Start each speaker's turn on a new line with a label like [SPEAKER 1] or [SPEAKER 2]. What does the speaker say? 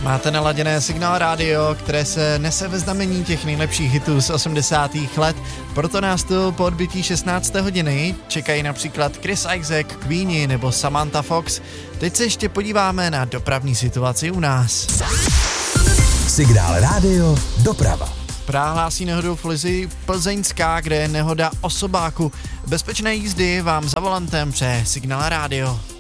[SPEAKER 1] Máte naladěné Signál Radio, které se nese ve znamení těch nejlepších hitů z 80. let, proto nás tu po odbytí 16. hodiny čekají například Chris Isaak, Queenie nebo Samantha Fox. Teď se ještě podíváme na dopravní situaci u nás.
[SPEAKER 2] Signál Radio doprava.
[SPEAKER 1] Praha hlásí nehodu v ulici Plzeňská, kde je nehoda osobáku. Bezpečné jízdy vám za volantem přeje Signál Radio.